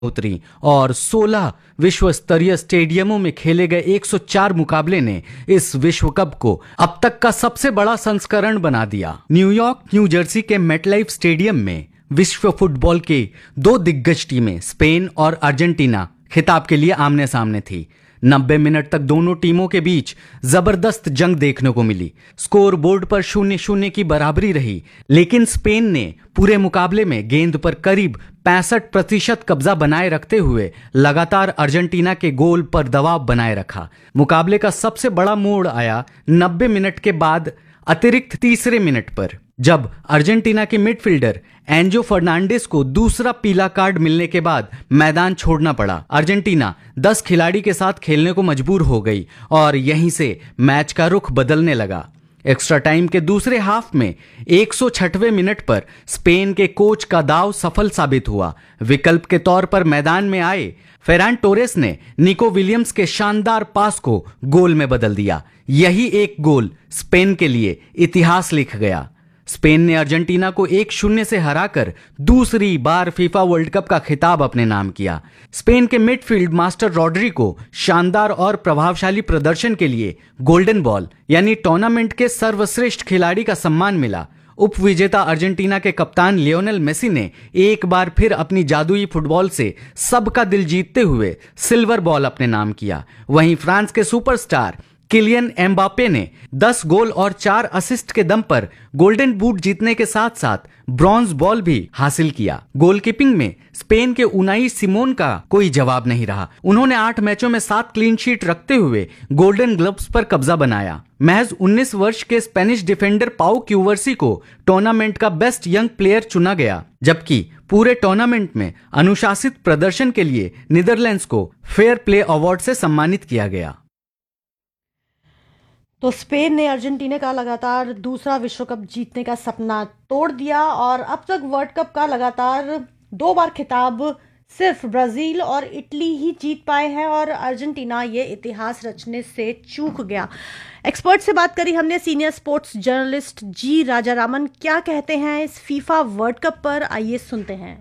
उतरी और 16 विश्व स्तरीय स्टेडियमों में खेले गए 104 मुकाबले ने इस विश्व कप को अब तक का सबसे बड़ा संस्करण बना दिया। न्यूयॉर्क न्यू जर्सी के मेटलाइफ स्टेडियम में विश्व फुटबॉल के दो दिग्गज टीमें स्पेन और अर्जेंटीना खिताब के लिए आमने सामने थी। 90 मिनट तक दोनों टीमों के बीच जबरदस्त जंग देखने को मिली। स्कोर बोर्ड पर 0-0 की बराबरी रही, लेकिन स्पेन ने पूरे मुकाबले में गेंद पर करीब 65% कब्जा बनाए रखते हुए लगातार अर्जेंटीना के गोल पर दबाव बनाए रखा। मुकाबले का सबसे बड़ा मोड़ आया 90 मिनट के बाद अतिरिक्त तीसरे मिनट पर, जब अर्जेंटीना के मिडफील्डर एंजो फर्नांडिस को दूसरा पीला कार्ड मिलने के बाद मैदान छोड़ना पड़ा। अर्जेंटीना 10 खिलाड़ी के साथ खेलने को मजबूर हो गई और यहीं से मैच का रुख बदलने लगा। एक्स्ट्रा टाइम के दूसरे हाफ में 106वें मिनट पर स्पेन के कोच का दाव सफल साबित हुआ। विकल्प के तौर पर मैदान में आए फेरान टोरेस ने निको विलियम्स के शानदार पास को गोल में बदल दिया। यही एक गोल स्पेन के लिए इतिहास लिख गया। स्पेन ने अर्जेंटीना को 1-0 से हराकर दूसरी बार फीफा वर्ल्ड कप का खिताब अपने नाम किया। स्पेन के मिडफील्ड मास्टर रॉड्री को शानदार और प्रभावशाली प्रदर्शन के लिए गोल्डन बॉल यानी टूर्नामेंट के सर्वश्रेष्ठ खिलाड़ी का सम्मान मिला। उपविजेता अर्जेंटीना के कप्तान लियोनेल मेसी ने एक बार फिर अपनी जादुई फुटबॉल से सबका दिल जीतते हुए सिल्वर बॉल अपने नाम किया। वहीं फ्रांस के सुपरस्टार किलियन एम्बापे ने 10 गोल और 4 असिस्ट के दम पर गोल्डन बूट जीतने के साथ साथ ब्रॉन्ज बॉल भी हासिल किया। गोलकीपिंग में स्पेन के उनाई सिमोन का कोई जवाब नहीं रहा। उन्होंने 8 मैचों में 7 क्लीन शीट रखते हुए गोल्डन ग्लव्स पर कब्जा बनाया। महज 19 वर्ष के स्पेनिश डिफेंडर पाउ क्यूवर्सी को टूर्नामेंट का बेस्ट यंग प्लेयर चुना गया, जबकि पूरे टूर्नामेंट में अनुशासित प्रदर्शन के लिए नीदरलैंड्स को फेयर प्ले अवार्ड से सम्मानित किया गया। तो स्पेन ने अर्जेंटीना का लगातार दूसरा विश्व कप जीतने का सपना तोड़ दिया और अब तक वर्ल्ड कप का लगातार 2 बार खिताब सिर्फ ब्राजील और इटली ही जीत पाए हैं और अर्जेंटीना ये इतिहास रचने से चूक गया। एक्सपर्ट से बात करी हमने, सीनियर स्पोर्ट्स जर्नलिस्ट जी राजारामन क्या कहते हैं इस फीफा वर्ल्ड कप पर, आइए सुनते हैं।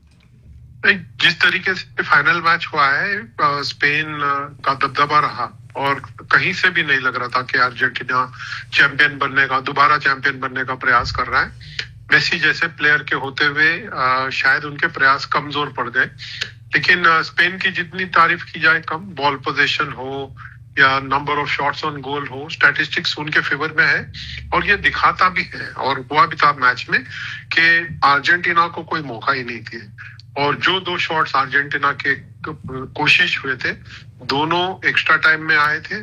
जिस तरीके से फाइनल मैच हुआ है, स्पेन का दबदबा रहा और कहीं से भी नहीं लग रहा था कि अर्जेंटीना चैंपियन बनने का, दोबारा चैंपियन बनने का प्रयास कर रहा है। मेसी जैसे प्लेयर के होते हुए शायद उनके प्रयास कमजोर पड़ गए, लेकिन स्पेन की जितनी तारीफ की जाए कम। बॉल पोजीशन हो या number of shots on goal हो, स्टैटिस्टिक्स उनके फेवर में है और ये दिखाता भी है और हुआ भी था मैच में कि अर्जेंटीना को कोई मौका ही नहीं दिया। और जो 2 शॉट्स अर्जेंटीना के कोशिश हुए थे, दोनों एक्स्ट्रा टाइम में आए थे।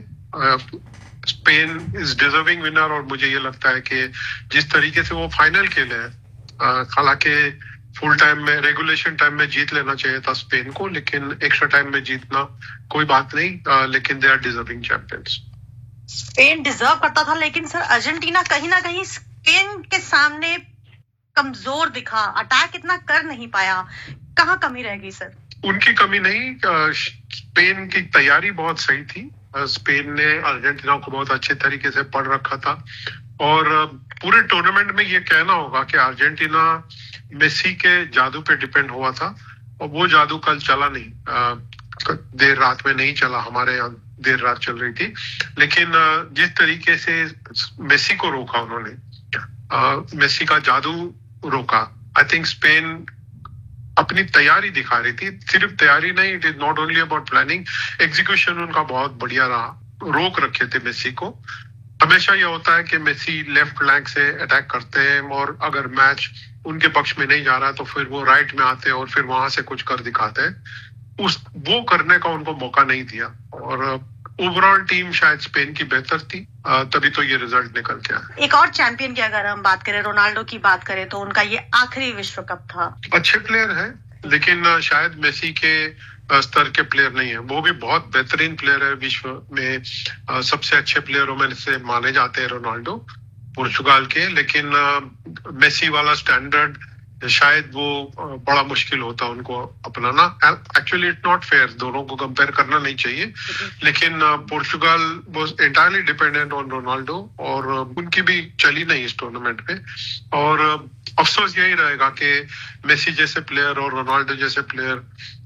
स्पेन इज डिजर्विंग विनर और मुझे ये लगता है कि जिस तरीके से वो फाइनल खेले हैं, हालांकि फुल टाइम में, रेगुलेशन टाइम में जीत लेना चाहिए था स्पेन को, लेकिन एक्स्ट्रा टाइम में जीतना कोई बात नहीं, लेकिन they are deserving champions. Spain deserve करता था, लेकिन सर अर्जेंटीना कहीं ना कहीं स्पेन के सामने कमजोर दिखा, अटैक इतना कर नहीं पाया। कहाँ कमी रह गई सर? उनकी कमी नहीं, स्पेन की तैयारी बहुत सही थी। स्पेन ने अर्जेंटीना को बहुत अच्छे तरीके से पढ़ रखा था और पूरे टूर्नामेंट में ये कहना होगा कि अर्जेंटीना मेसी के जादू पे डिपेंड हुआ था और वो जादू कल चला नहीं, देर रात में नहीं चला, हमारे यहाँ देर रात चल रही थी। लेकिन जिस तरीके से मेसी को रोका उन्होंने, मेसी का जादू रोका, आई थिंक स्पेन अपनी तैयारी दिखा रही थी। सिर्फ तैयारी नहीं, it is not only about planning, execution उनका बहुत बढ़िया रहा। रोक रखे थे मेसी को। हमेशा ये होता है कि मेसी लेफ्ट फ्लैंक से अटैक करते हैं और अगर मैच उनके पक्ष में नहीं जा रहा तो फिर वो राइट में आते हैं और फिर वहां से कुछ कर दिखाते हैं। वो करने का उनको मौका नहीं दिया और ओवरऑल टीम शायद स्पेन की बेहतर थी, तभी तो ये रिजल्ट निकल के आया। एक और चैंपियन की अगर हम बात करें, रोनाल्डो की बात करें, तो उनका ये आखिरी विश्व कप था। अच्छे प्लेयर है, लेकिन शायद मेसी के स्तर के प्लेयर नहीं है। वो भी बहुत बेहतरीन प्लेयर है, विश्व में सबसे अच्छे प्लेयरों में से माने जाते हैं रोनाल्डो पुर्तगाल के, लेकिन मेसी वाला स्टैंडर्ड शायद वो बड़ा मुश्किल होता उनको अपनाना। एक्चुअली इट नॉट फेयर, दोनों को कंपेयर करना नहीं चाहिए, लेकिन पुर्तगाल was entirely dependent on Ronaldo और उनकी भी चली नहीं इस टूर्नामेंट पे। और अफसोस यही रहेगा कि मेसी जैसे प्लेयर और रोनाल्डो जैसे प्लेयर